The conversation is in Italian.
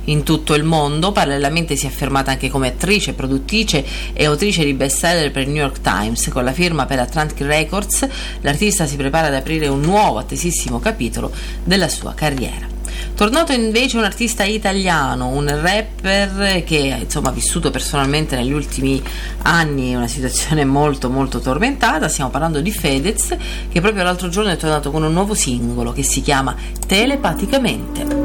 in tutto il mondo. Parallelamente si è affermata anche come attrice, produttrice e autrice di bestseller per il New York Times. Con la firma per Atlantic Records, l'artista si prepara ad aprire un nuovo, attesissimo capitolo della sua carriera. Tornato invece un artista italiano, un rapper che ha vissuto personalmente negli ultimi anni una situazione molto molto tormentata. Stiamo parlando di Fedez, che proprio l'altro giorno è tornato con un nuovo singolo che si chiama Telepaticamente.